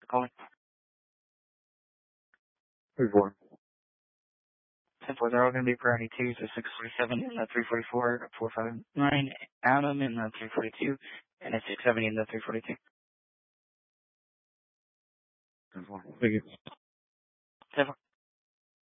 calling. 3-4. 10-4, they're all going to be priority 2, so 647 in the 344, 459, Adam in the 342, and a 670 in the 342. 10-4. Thank you. 10-4.